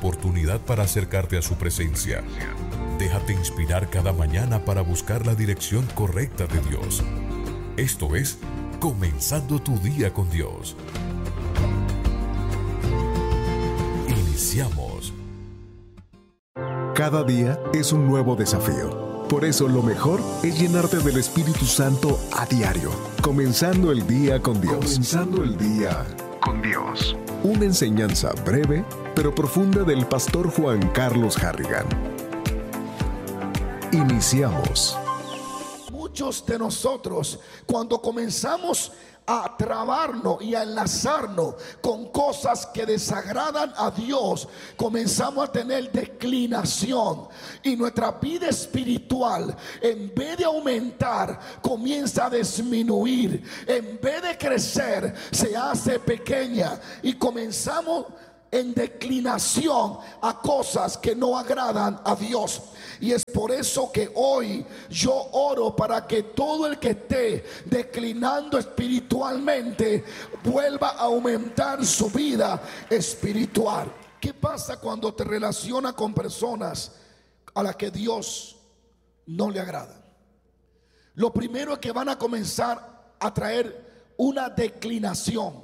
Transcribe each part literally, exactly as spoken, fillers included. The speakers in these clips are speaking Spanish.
oportunidad para acercarte a su presencia. Déjate inspirar cada mañana para buscar la dirección correcta de Dios. Esto es Comenzando tu Día con Dios. Iniciamos. Cada día es un nuevo desafío. Por eso lo mejor es llenarte del Espíritu Santo a diario. Comenzando el día con Dios. Comenzando el día con Dios. Una enseñanza breve pero profunda del pastor Juan Carlos Harrigan. Iniciamos. Muchos de nosotros, cuando comenzamos a trabarnos y a enlazarnos con cosas que desagradan a Dios, comenzamos a tener declinación y nuestra vida espiritual, en vez de aumentar, comienza a disminuir. En vez de crecer, se hace pequeña y comenzamos en declinación a cosas que no agradan a Dios. Y es por eso que hoy yo oro para que todo el que esté declinando espiritualmente vuelva a aumentar su vida espiritual. ¿Qué pasa cuando te relacionas con personas a las que Dios no le agrada? Lo primero es que van a comenzar a traer una declinación.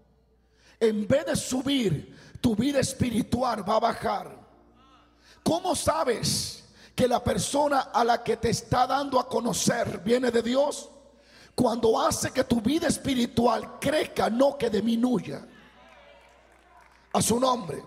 En vez de subir, tu vida espiritual va a bajar. ¿Cómo sabes que la persona a la que te está dando a conocer viene de Dios? Cuando hace que tu vida espiritual crezca, no que disminuya. A su nombre.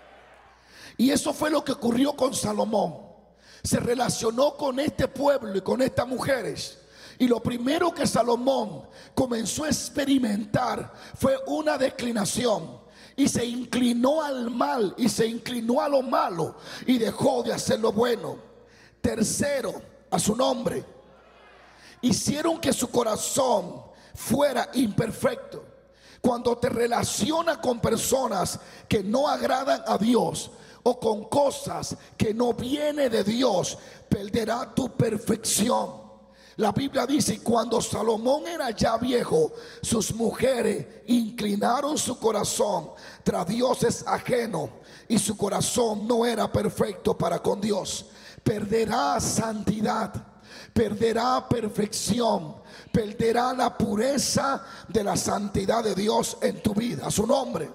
Y eso fue lo que ocurrió con Salomón. Se relacionó con este pueblo y con estas mujeres. Y lo primero que Salomón comenzó a experimentar fue una declinación. Y se inclinó al mal y se inclinó a lo malo y dejó de hacer lo bueno. Tercero, a su nombre, hicieron que su corazón fuera imperfecto. Cuando te relacionas con personas que no agradan a Dios o con cosas que no vienen de Dios, perderá tu perfección. La Biblia dice: cuando Salomón era ya viejo, sus mujeres inclinaron su corazón tras dioses ajenos y su corazón no era perfecto para con Dios. Perderá santidad, perderá perfección, perderá la pureza de la santidad de Dios en tu vida. A su nombre.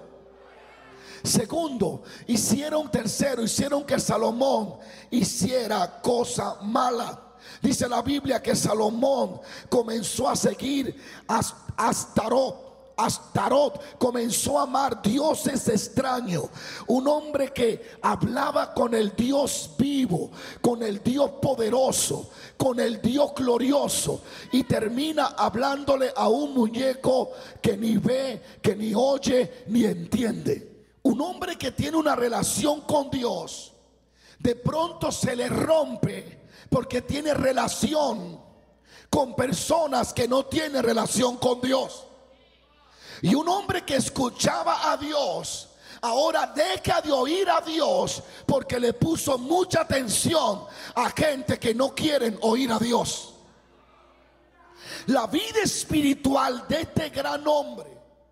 Segundo, hicieron tercero, hicieron que Salomón hiciera cosa mala. Dice la Biblia que Salomón comenzó a seguir a Astarot. Astarot comenzó a amar dioses extraños. Un hombre que hablaba con el Dios vivo, con el Dios poderoso, con el Dios glorioso, y termina hablándole a un muñeco que ni ve, que ni oye, ni entiende. Un hombre que tiene una relación con Dios, de pronto se le rompe porque tiene relación con personas que no tienen relación con Dios. Y un hombre que escuchaba a Dios ahora deja de oír a Dios porque le puso mucha atención a gente que no quieren oír a Dios. La vida espiritual de este gran hombre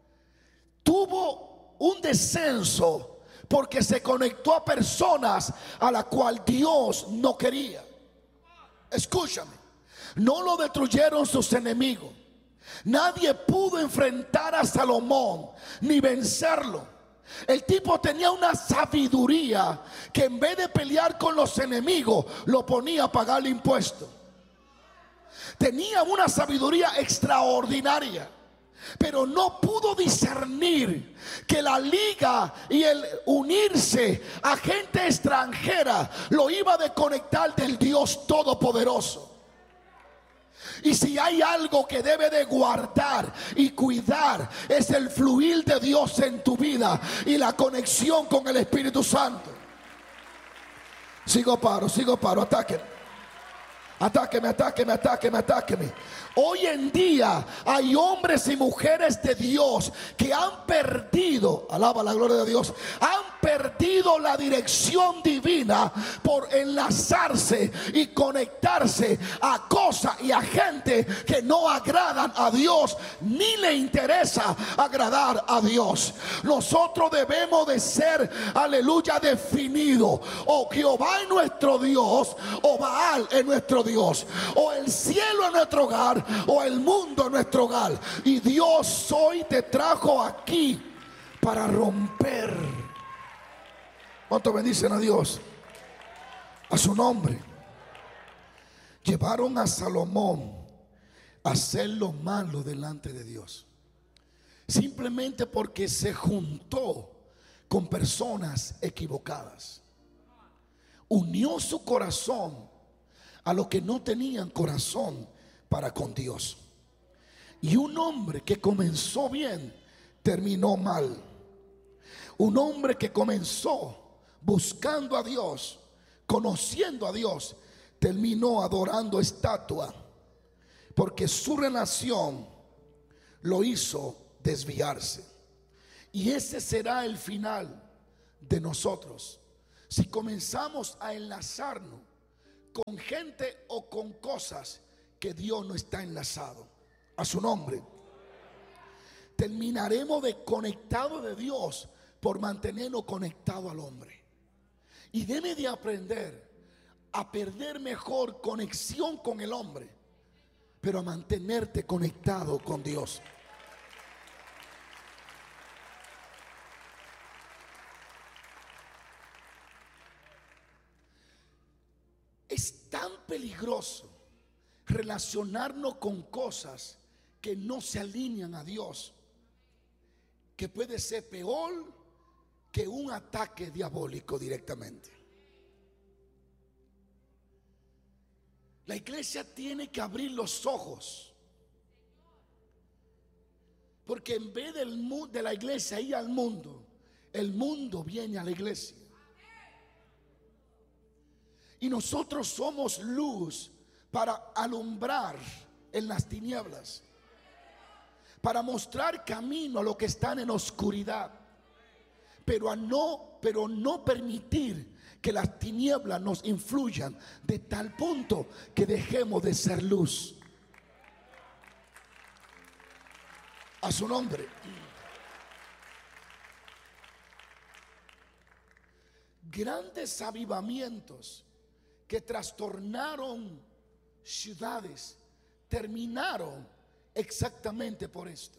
tuvo un descenso porque se conectó a personas a las cuales Dios no quería. Escúchame, no lo destruyeron sus enemigos. Nadie pudo enfrentar a Salomón ni vencerlo. El tipo tenía una sabiduría que en vez de pelear con los enemigos, lo ponía a pagar impuestos. Tenía una sabiduría extraordinaria, pero no pudo discernir que la liga y el unirse a gente extranjera lo iba a desconectar del Dios Todopoderoso. Y si hay algo que debe de guardar y cuidar, es el fluir de Dios en tu vida y la conexión con el Espíritu Santo. Sigo paro, sigo paro, atáquenme. Atáqueme, atáqueme, atáqueme, atáqueme. Hoy en día hay hombres y mujeres de Dios que han perdido, alaba la gloria de Dios, han perdido la dirección divina por enlazarse y conectarse a cosas y a gente que no agradan a Dios, ni le interesa agradar a Dios. Nosotros debemos de ser, aleluya, definidos. O Jehová es nuestro Dios, o Baal es nuestro Dios, o el cielo es nuestro hogar, o el mundo es nuestro hogar. Y Dios hoy te trajo aquí para romper. ¿Cuántos bendicen a Dios? A su nombre. Llevaron a Salomón a hacer lo malo delante de Dios, simplemente porque se juntó con personas equivocadas. Unió su corazón a los que no tenían corazón para con Dios. Y un hombre que comenzó bien terminó mal. Un hombre que comenzó buscando a Dios, conociendo a Dios, terminó adorando estatua, porque su relación lo hizo desviarse. Y ese será el final de nosotros, si comenzamos a enlazarnos con gente o con cosas que Dios no está enlazado. A su nombre. Terminaremos desconectados de Dios por mantenernos conectados al hombre. Y debe de aprender a perder mejor conexión con el hombre, pero a mantenerte conectado con Dios. Es tan peligroso relacionarnos con cosas que no se alinean a Dios, que puede ser peor que un ataque diabólico directamente. La iglesia tiene que abrir los ojos, porque en vez del, de la iglesia ir al mundo, el mundo viene a la iglesia. Y nosotros somos luz para alumbrar en las tinieblas, para mostrar camino a los que están en oscuridad, pero a no, pero no permitir que las tinieblas nos influyan de tal punto que dejemos de ser luz. A su nombre. Grandes avivamientos que trastornaron ciudades terminaron exactamente por esto.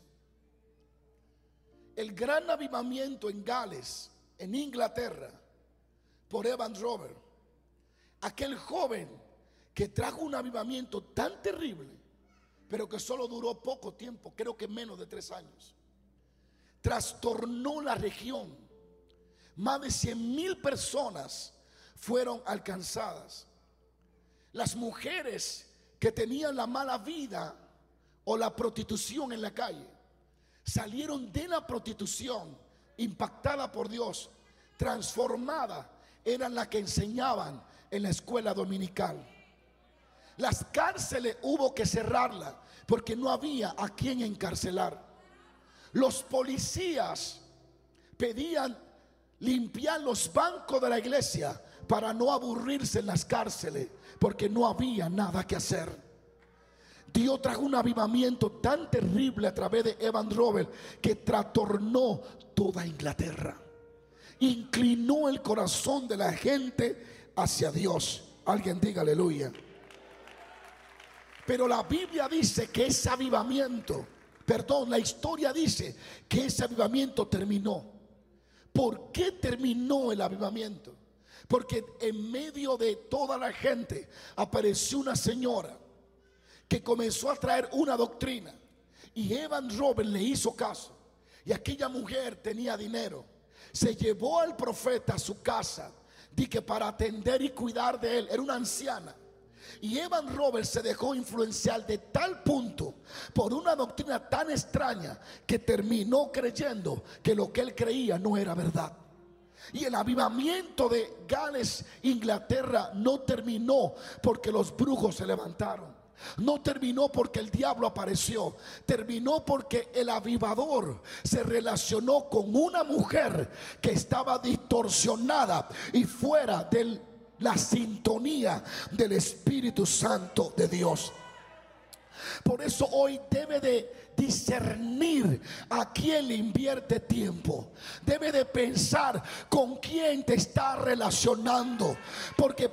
El gran avivamiento en Gales, en Inglaterra, por Evan Roberts, aquel joven que trajo un avivamiento tan terrible, pero que solo duró poco tiempo, creo que menos de tres años, trastornó la región. Más de cien mil personas fueron alcanzadas. Las mujeres que tenían la mala vida o la prostitución en la calle salieron de la prostitución, impactada por Dios, transformada, eran las que enseñaban en la escuela dominical. Las cárceles hubo que cerrarlas porque no había a quien encarcelar. Los policías pedían limpiar los bancos de la iglesia para no aburrirse en las cárceles, porque no había nada que hacer. Dios trajo un avivamiento tan terrible a través de Evan Roberts que trastornó toda Inglaterra, inclinó el corazón de la gente hacia Dios. Alguien diga aleluya. Pero la Biblia dice que ese avivamiento, perdón, la historia dice que ese avivamiento terminó. ¿Por qué terminó el avivamiento? Porque en medio de toda la gente apareció una señora que comenzó a traer una doctrina, y Evan Roberts le hizo caso, y aquella mujer tenía dinero. Se llevó al profeta a su casa, di que para atender y cuidar de él. Era una anciana. Y Evan Roberts se dejó influenciar de tal punto por una doctrina tan extraña que terminó creyendo que lo que él creía no era verdad. Y el avivamiento de Gales, Inglaterra, no terminó porque los brujos se levantaron. No terminó porque el diablo apareció. Terminó porque el avivador se relacionó con una mujer que estaba distorsionada y fuera de la sintonía del Espíritu Santo de Dios. Por eso hoy debe de discernir a quién le invierte tiempo. Debe de pensar con quién te está relacionando, porque